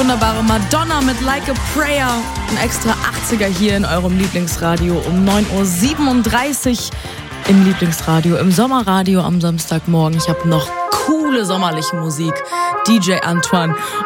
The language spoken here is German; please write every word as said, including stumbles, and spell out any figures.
wunderbare Madonna mit Like a Prayer. Ein extra achtziger hier in eurem Lieblingsradio um neun Uhr siebenunddreißig im Lieblingsradio, im Sommerradio am Samstagmorgen. Ich habe noch coole sommerliche Musik. D J Antoine